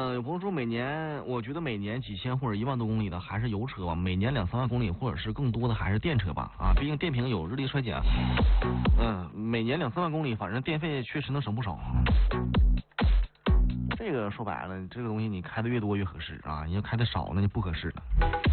有朋友说我觉得每年几千或者1万多公里的还是油车吧，每年2、3万公里或者是更多的还是电车吧。啊，毕竟电瓶有日历衰减。每年2、3万公里，反正电费确实能省不少。这个说白了，这个东西你开的越多越合适啊，你要开的少那就不合适了。